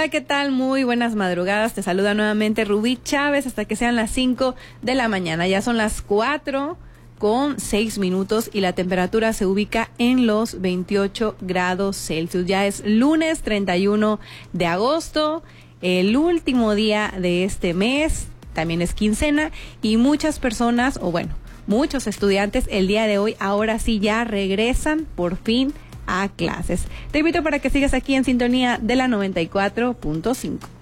Hola, ¿qué tal? Muy buenas madrugadas. Te saluda nuevamente Rubí Chávez hasta que sean las 5 de la mañana. Ya son las 4:06 y la temperatura se ubica en los 28 grados Celsius. Ya es lunes 31 de agosto, el último día de este mes. También es quincena y muchas personas, muchos estudiantes el día de hoy ahora sí ya regresan por fin a clases. Te invito para que sigas aquí en sintonía de la 94.5.